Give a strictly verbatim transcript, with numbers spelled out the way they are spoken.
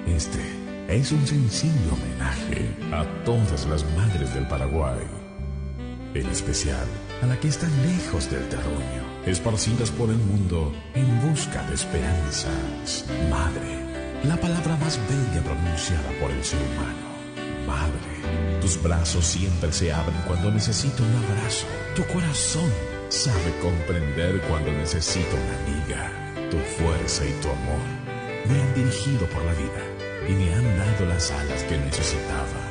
Este es un sencillo homenaje a todas las madres del Paraguay, en especial a la que están lejos del terruño, esparcidas por el mundo en busca de esperanzas. Madre, la palabra más bella pronunciada por el ser humano. Madre, tus brazos siempre se abren cuando necesito un abrazo. Tu corazón sabe comprender cuando necesito una amiga. Tu fuerza y tu amor me han dirigido por la vida y me han dado las alas que necesitaba.